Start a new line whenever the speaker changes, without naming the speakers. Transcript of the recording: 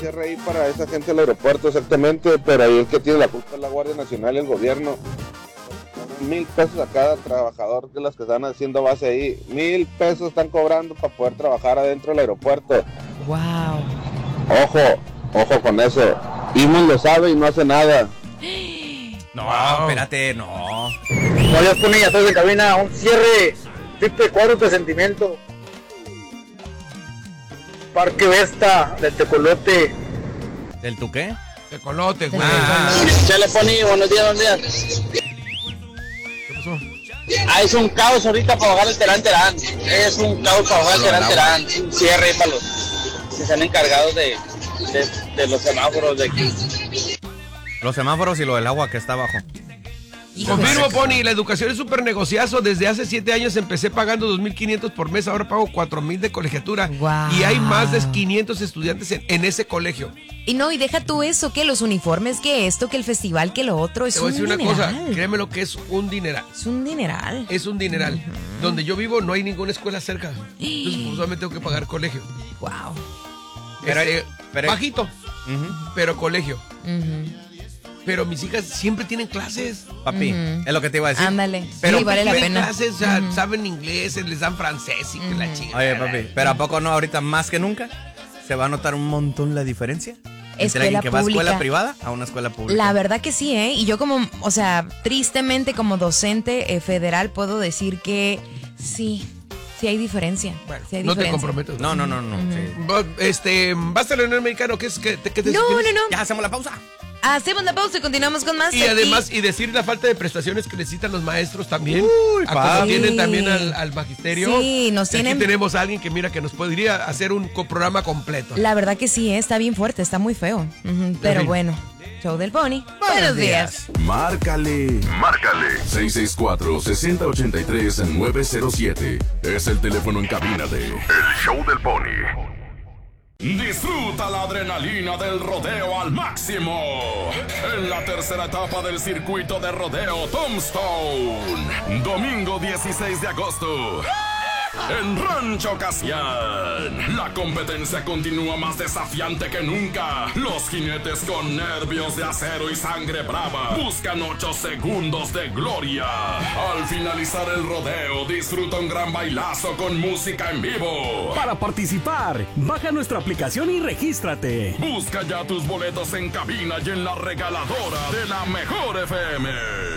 cierre ahí para esa gente del aeropuerto, exactamente, pero ahí el que tiene la culpa es la Guardia Nacional y el gobierno. 1,000 pesos a cada trabajador de los que están haciendo base ahí. 1,000 pesos están cobrando para poder trabajar adentro del aeropuerto.
Wow.
Ojo con eso. Imos lo sabe y no hace nada.
No, espérate, no.
No, ya ponen ya todos en cabina, un cierre 54 presentimiento. Parque Vesta del Tecolote.
¿Del tu qué?
Tecolote, güey.
Ya le poní, buenos días.
¿Qué pasó?
Es un caos ahorita para bajar el Terán. Es un caos para bajar el Terán. Un cierre para los que están encargados de los semáforos de aquí.
Los semáforos y lo del agua que está abajo.
Confirmo, Pony, la educación es súper negociazo. Desde hace 7 años empecé pagando 2,500 por mes, ahora pago 4,000 de colegiatura.
Wow.
Y hay más de 500 estudiantes en ese colegio.
Y no, y deja tú eso, que los uniformes, que esto, que el festival, que lo otro, es
Te voy a
un
decir una
dineral.
cosa, créeme lo que es un dineral.
Es un dineral.
Es un dineral. Donde yo vivo no hay ninguna escuela cerca. Entonces, pues, solamente tengo que pagar colegio.
Wow.
Pero-
Bajito, pero colegio.
Ujú.
Pero mis hijas siempre tienen clases.
Papi, es lo que te iba a decir.
Ándale,
Pero
sí, vale la
Tienen
pena.
clases, o sea, saben inglés, les dan francés y que la chingada.
Oye, papi, pero ¿a poco no ahorita más que nunca se va a notar un montón la diferencia? Entre
Escuela
alguien que va a escuela
pública.
privada a una escuela pública.
La verdad que sí, ¿eh? Y yo como, o sea, tristemente como docente federal puedo decir que sí hay diferencia.
Bueno,
sí hay
no te
diferencia.
comprometo.
No. Sí.
¿Vas a leer americano? ¿Qué es que te
No.
Ya hacemos la pausa.
Hacemos la pausa y continuamos con más.
Y además, y decir la falta de prestaciones que necesitan los maestros también.
Uy,
a cómo
papi.
tienen también al magisterio.
Sí, nos
Y aquí
tienen-
tenemos a alguien que mira que nos podría hacer un programa completo.
La verdad que sí, está bien fuerte, está muy feo. Ujú, pero
fin.
bueno, show del Pony. Buenos días.
Márcale 664-6083-907. Es el teléfono en cabina de El Show del Pony. Disfruta la adrenalina del rodeo al máximo en la tercera etapa del circuito de rodeo Tombstone. Domingo 16 de agosto. En Rancho Casián, la competencia continúa más desafiante que nunca. Los jinetes con nervios de acero y sangre brava buscan 8 segundos de gloria. Al finalizar el rodeo, disfruta un gran bailazo con música en vivo.
Para participar, baja nuestra aplicación y regístrate.
Busca ya tus boletos en cabina y en la regaladora de la Mejor FM.